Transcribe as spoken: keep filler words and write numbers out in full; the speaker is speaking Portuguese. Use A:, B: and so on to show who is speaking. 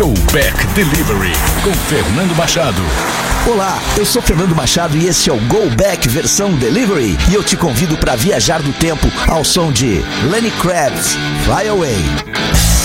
A: Go Back Delivery, com Fernando Machado.
B: Olá, eu sou Fernando Machado e esse é o Go Back versão Delivery. E eu te convido para viajar do tempo ao som de Lenny Kravitz, Fly Away.